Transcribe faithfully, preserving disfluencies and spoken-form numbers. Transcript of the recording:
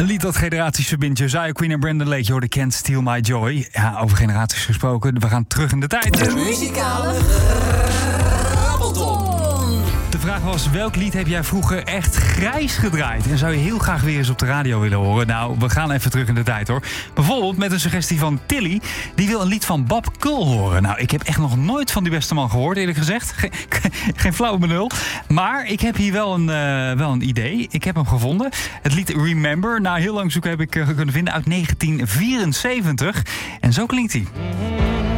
Een lied dat generaties verbindt. Josiah Queen en Brandon Lake, je hoorde Can't Steal My Joy. Ja, over generaties gesproken, we gaan terug in de tijd. De muzikale Grabbelton. De vraag was, welk lied heb jij vroeger echt grijs gedraaid? En zou je heel graag weer eens op de radio willen horen? Nou, we gaan even terug in de tijd hoor. Bijvoorbeeld met een suggestie van Tilly. Die wil een lied van Bob Kull horen. Nou, ik heb echt nog nooit van die beste man gehoord, eerlijk gezegd. Ge- geen flauw benul. Maar ik heb hier wel een, uh, wel een idee. Ik heb hem gevonden. Het lied Remember. Na heel lang zoeken heb ik uh, kunnen vinden uit negentien vierenzeventig. En zo klinkt hij.